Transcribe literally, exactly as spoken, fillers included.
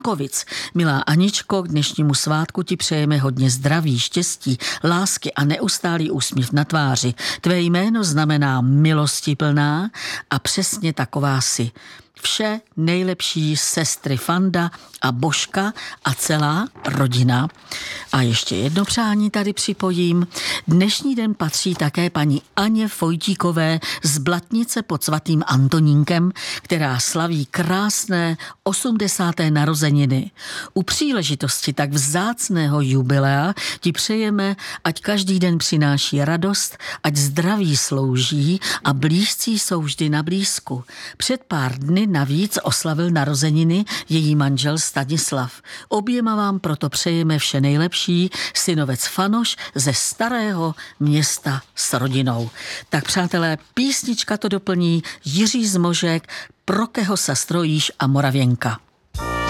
Kovic. Milá Aničko, k dnešnímu svátku ti přejeme hodně zdraví, štěstí, lásky a neustálý úsměv na tváři. Tvé jméno znamená milostiplná a přesně taková si. Vše nejlepší sestry Fanda a Božka a celá rodina. A ještě jedno přání tady připojím. Dnešní den patří také paní Aně Fojtíkové z Blatnice pod svatým Antonínkem, která slaví krásné osmdesáté narozeniny. U příležitosti tak vzácného jubilea ti přejeme, ať každý den přináší radost, ať zdraví slouží a blízcí jsou vždy na blízku. Před pár dny navíc oslavil narozeniny její manžel Stanislav. Oběma vám proto přejeme vše nejlepší, synovec Fanoš ze Starého Města s rodinou. Tak přátelé, písnička to doplní Jiří Zmožek, Pro keho sa strojíš a Moravěnka.